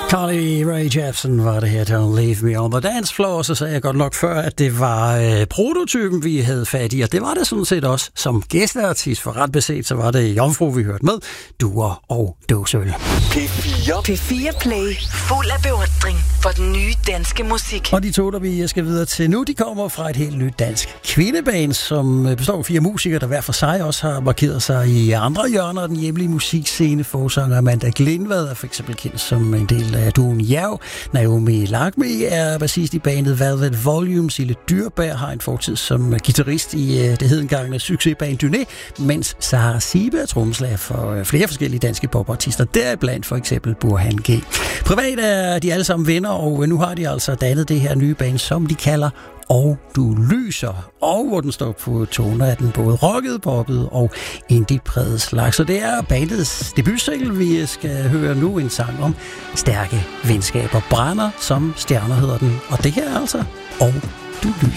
Carly Rae Jepsen var det her, Don't Leave Me on the Dance Floor. Så sagde jeg godt nok før, at det var prototypen, vi havde fat i, og det var det sådan set også som gæsteartist. For ret beset, så var det Jomfru, vi hørte med, Duer og Dåseøl. P4 Play, fuld af beundring for den nye danske musik. Og de to, der vi skal videre til nu, de kommer fra et helt nyt dansk kvindeband, som består af 4 musikere, der hver for sig også har markeret sig i andre hjørner af den hjemlige musikscene. Forsanger Amanda Glindvad er for eksempel kendt som en del af duoen Jerv. Naomi Lagme er bassist i bandet Velvet Volume. Sille Dyrberg har en fortid som guitarist i det hedengangne succesband Dyné, mens Sara Sibe er trommeslager for flere forskellige danske popartister, deriblandt for eksempel Burhan G. Privat er de alle sammen venner, og nu har de altså dannet det her nye band, som de kalder Og Du Lyser, og hvor den står på toner af den både rocket, poppet og indie-præget slags. Så det er bandets debutsingle, vi skal høre nu, en sang om stærke venskaber. Brænder som stjerner hedder den, og det her er altså Og Du Lyser.